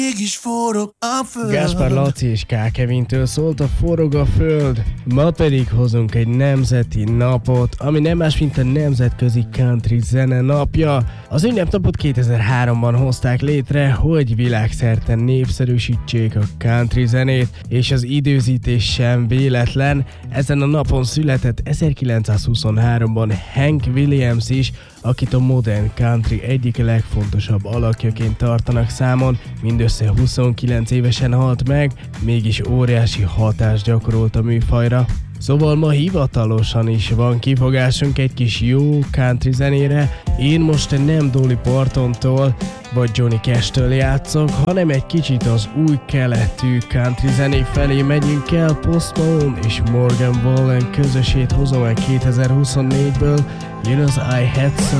mégis forog a föld. Gáspár Laci és K. Kevintől szólt a Forog a föld. Ma pedig hozunk egy nemzeti napot, ami nem más, mint a Nemzetközi Country Zene napja. Az ünnepnapot 2003-ban hozták létre, hogy világszerte népszerűsítsék a country zenét, és az időzítés sem véletlen. Ezen a napon született 1923-ban Hank Williams is, akit a modern country egyik legfontosabb alakjaként tartanak számon. Mindössze 29 évesen halt meg, mégis óriási hatást gyakorolt a műfajra. Szóval ma hivatalosan is van kifogásunk egy kis jó country zenére. Én most nem Dolly Partontól vagy Johnny Cash-től játszok, hanem egy kicsit az új keletű country zené felé megyünk el. Post Malone és Morgan Wallen közösét hozom el 2024-ből. Jön az I Had Some.